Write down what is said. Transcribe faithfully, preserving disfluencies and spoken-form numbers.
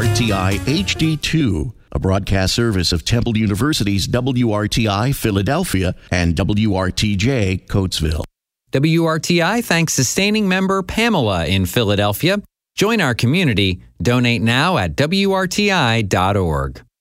R T I H D two, a broadcast service of Temple University's W R T I Philadelphia and W R T J Coatesville. W R T I thanks sustaining member Pamela in Philadelphia. Join our community. Donate now at W R T I dot org.